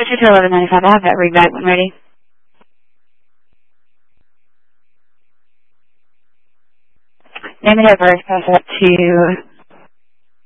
switch it to 1195. I'll have that read back when ready. Name it over. Pass that to